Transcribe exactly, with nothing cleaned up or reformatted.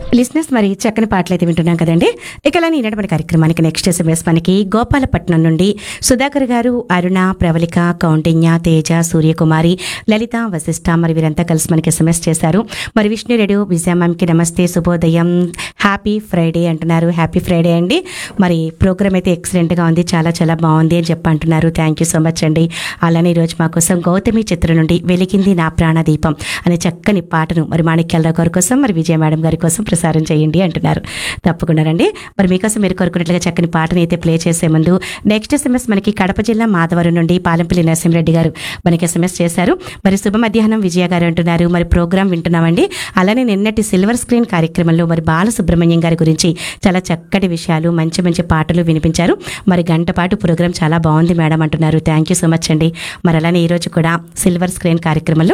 లిస్నెస్ మరి చక్కని పాటలు అయితే వింటున్నాం కదండి. ఇక ఇలా ఈనాటి కార్యక్రమానికి నెక్స్ట్ ఎస్ఎంఎస్ మనకి గోపాలపట్నం నుండి సుధాకర్ గారు, అరుణ, ప్రవళిక, కౌండిన్య, తేజ, సూర్యకుమారి, లలిత, వశిష్ఠ మరి వీరంతా కలిసి మనకి ఎస్ఎంఎస్ చేశారు. మరి విష్ణు రెడ్డి విజయ మ్యామ్కి నమస్తే, శుభోదయం, హ్యాపీ ఫ్రైడే అంటున్నారు. హ్యాపీ ఫ్రైడే అండి. మరి ప్రోగ్రామ్ అయితే ఎక్సలెంట్గా ఉంది, చాలా చాలా బాగుంది అని చెప్పి అంటున్నారు. థ్యాంక్ యూ సో మచ్ అండి. అలానే ఈరోజు మా కోసం గౌతమి చిత్రం నుండి వెలిగింది నా ప్రాణదీపం అనే చక్కని పాటను మరి మాణిక్యాలరావు గారి కోసం మరి విజయ మేడం గారి కోసం ప్రసారం చేయండి అంటున్నారు. తప్పకుండా రండి. మరి మీకోసం మీరు కోరుకున్నట్లుగా చక్కని పాటను అయితే ప్లే చేసే ముందు నెక్స్ట్ ఎస్ఎంఎస్ మనకి కడప జిల్లా మాధవరం నుండి పాలంపల్లి నరసింహరెడ్డి గారు మనకి ఎస్ఎంఎస్ చేశారు. మరి శుభ మధ్యాహ్నం విజయ గారు అంటున్నారు. మరి ప్రోగ్రాం వింటున్నామండి. అలానే నిన్నటి సిల్వర్ స్క్రీన్ కార్యక్రమంలో మరి బాలసుబ్రహ్మణ్యం గారి గురించి చాలా చక్కటి విషయాలు, మంచి మంచి పాటలు వినిపించారు. మరి గంట పాటు ప్రోగ్రాం చాలా బాగుంది మేడం అంటున్నారు. థ్యాంక్ యూ సో మచ్ అండి. మరి అలానే ఈరోజు కూడా సిల్వర్ స్క్రీన్ కార్యక్రమంలో